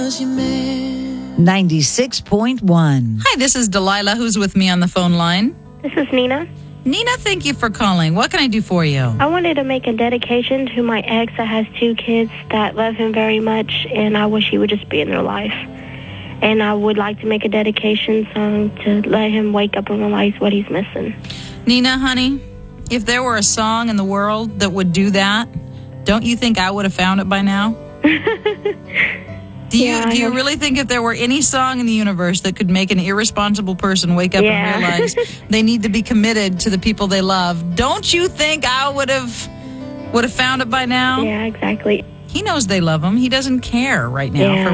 96.1. Hi, this is Delilah, who's with me on the phone line. This is Nina. Nina, thank you for calling. What can I do for you? I wanted to make a dedication to my ex that has 2 kids that love him very much, and I wish he would just be in their life. And I would like to make a dedication song to let him wake up and realize what he's missing. Nina, honey, if there were a song in the world that would do that, don't you think I would have found it by now? Do you really think if there were any song in the universe that could make an irresponsible person wake up and realize they need to be committed to the people they love, don't you think I would have found it by now? Yeah, exactly. He knows they love him. He doesn't care right now for